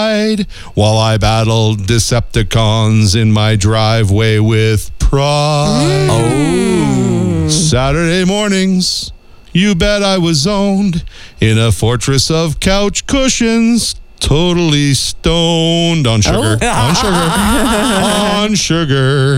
while I battled Decepticons in my driveway with pride. Oh. Saturday mornings, you bet I was zoned in a fortress of couch cushions, totally stoned on sugar. On sugar.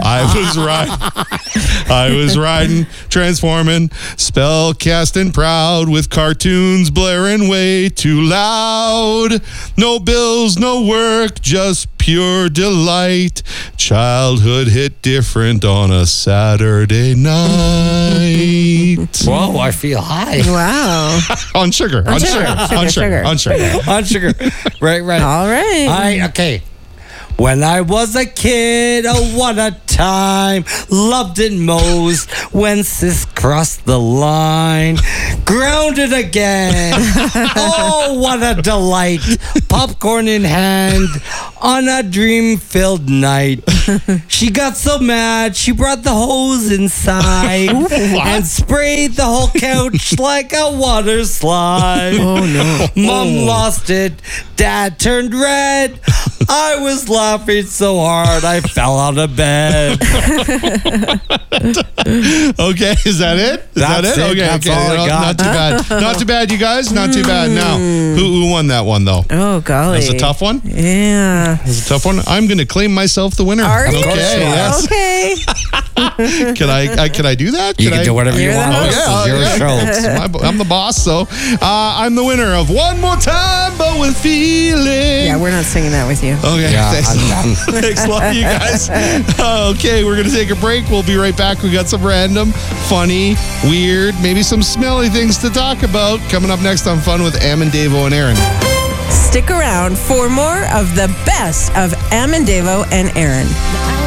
I was riding, transforming, spell casting proud with cartoons blaring way too loud. No bills, no work, just pure delight. Childhood hit different on a Saturday night. Whoa, I feel high. Wow. On sugar. On sugar. Right. All right. Okay. When I was a kid, oh, what a time. Loved it most when sis crossed the line. Grounded again. Oh, what a delight. Popcorn in hand on a dream-filled night. She got so mad, she brought the hose inside and sprayed the whole couch like a water slide. Oh, no. Mom lost it. Dad turned red. I was laughing so hard I fell out of bed. Okay, is that it? That's it. Okay, That's all I got. Not too bad. Not too bad, you guys. Not too bad. Now, who won that one though? Oh, golly. That's a tough one. Yeah. That's a tough one. I'm going to claim myself the winner. Are you? Okay. Yes. Okay. Can I do that? You can do whatever you You're want. the This host. is your show. I'm the boss, so I'm the winner of One More Time, but with feeling. Yeah, we're not singing that with you. Okay, Yeah, thanks. I'm done. Thanks a lot, you guys. Okay, we're going to take a break. We'll be right back. We got some random, funny, weird, maybe some smelly things to talk about coming up next on Fun with Davo and Aaron. Stick around for more of the best of Davo and Aaron.